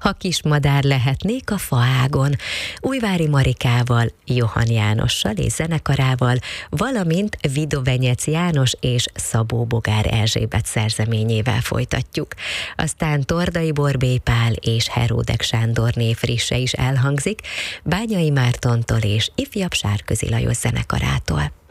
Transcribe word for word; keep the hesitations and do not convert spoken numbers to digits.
Ha kismadár lehetnék a faágon, Újvári Marikával, Johann Jánossal és zenekarával, valamint Vidovenyec János és Szabó Bogár Erzsébet szerzeményével folytatjuk. Aztán Tordai Borbély Pál és Heródek Sándor név frisse is elhangzik, Bányai Mártontól és ifjabb Sárközi Lajos zenekarától.